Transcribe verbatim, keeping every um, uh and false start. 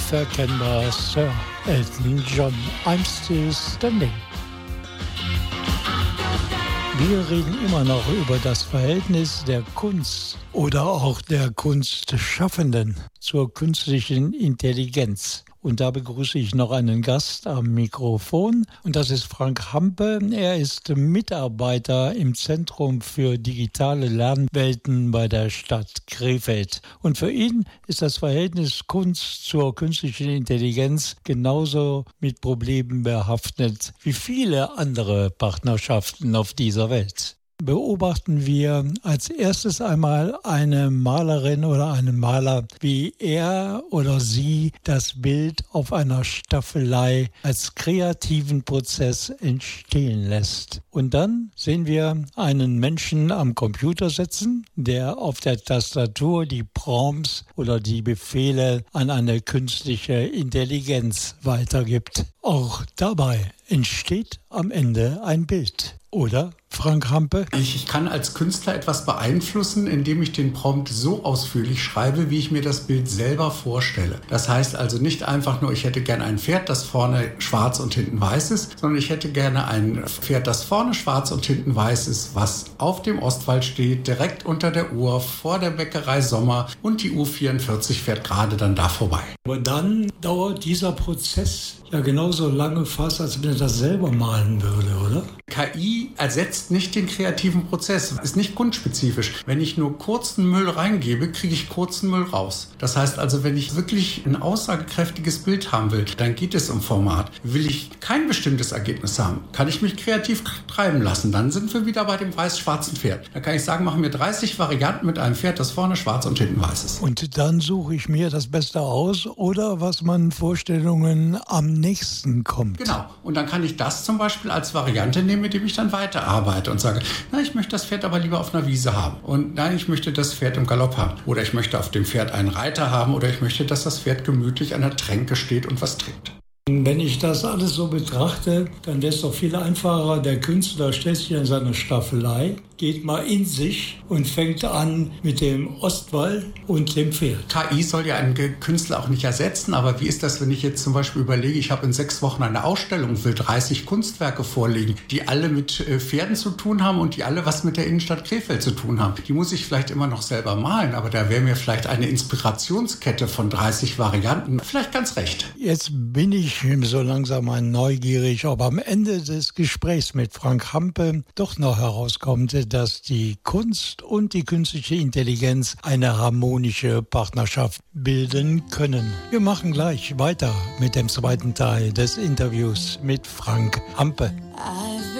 unverkennbar Sir Elton John. I'm Still Standing. Wir reden immer noch über das Verhältnis der Kunst oder auch der Kunstschaffenden zur künstlichen Intelligenz. Und da begrüße ich noch einen Gast am Mikrofon. Und das ist Frank Hampe. Er ist Mitarbeiter im Zentrum für digitale Lernwelten bei der Stadt Krefeld. Und für ihn ist das Verhältnis Kunst zur künstlichen Intelligenz genauso mit Problemen behaftet wie viele andere Partnerschaften auf dieser Welt. Beobachten wir als erstes einmal eine Malerin oder einen Maler, wie er oder sie das Bild auf einer Staffelei als kreativen Prozess entstehen lässt. Und dann sehen wir einen Menschen am Computer sitzen, der auf der Tastatur die Prompts oder die Befehle an eine künstliche Intelligenz weitergibt. Auch dabei entsteht am Ende ein Bild. Oder, Frank Hampe? Ich, ich kann als Künstler etwas beeinflussen, indem ich den Prompt so ausführlich schreibe, wie ich mir das Bild selber vorstelle. Das heißt also nicht einfach nur, ich hätte gerne ein Pferd, das vorne schwarz und hinten weiß ist, sondern ich hätte gerne ein Pferd, das vorne schwarz und hinten weiß ist, was auf dem Ostwall steht, direkt unter der Uhr, vor der Bäckerei Sommer, und die U vierundvierzig fährt gerade dann da vorbei. Aber dann dauert dieser Prozess ja genauso lange fast, als wenn er das selber malen würde, oder? K I ersetzt nicht den kreativen Prozess, ist nicht kunstspezifisch. Wenn ich nur kurzen Müll reingebe, kriege ich kurzen Müll raus. Das heißt also, wenn ich wirklich ein aussagekräftiges Bild haben will, dann geht es um Format. Will ich kein bestimmtes Ergebnis haben, kann ich mich kreativ treiben lassen. Dann sind wir wieder bei dem weiß-schwarzen Pferd. Da kann ich sagen, machen wir dreißig Varianten mit einem Pferd, das vorne schwarz und hinten weiß ist. Und dann suche ich mir das Beste aus oder was man Vorstellungen am nächsten kommt. Genau. Und dann kann ich das zum Beispiel als Variante nehmen, mit dem ich dann weiterarbeite und sage, na, ich möchte das Pferd aber lieber auf einer Wiese haben. Und nein, ich möchte das Pferd im Galopp haben. Oder ich möchte auf dem Pferd einen Reiter haben. Oder ich möchte, dass das Pferd gemütlich an der Tränke steht und was trinkt. Wenn ich das alles so betrachte, dann wäre es doch viel einfacher. Der Künstler stellt sich in seine Staffelei, geht mal in sich und fängt an mit dem Ostwall und dem Pferd. K I soll ja einen Künstler auch nicht ersetzen, aber wie ist das, wenn ich jetzt zum Beispiel überlege, ich habe in sechs Wochen eine Ausstellung und will dreißig Kunstwerke vorlegen, die alle mit Pferden zu tun haben und die alle was mit der Innenstadt Krefeld zu tun haben. Die muss ich vielleicht immer noch selber malen, aber da wäre mir vielleicht eine Inspirationskette von dreißig Varianten vielleicht ganz recht. Jetzt bin ich so langsam mal neugierig, ob am Ende des Gesprächs mit Frank Hampe doch noch herauskommt, dass die Kunst und die künstliche Intelligenz eine harmonische Partnerschaft bilden können. Wir machen gleich weiter mit dem zweiten Teil des Interviews mit Frank Hampe.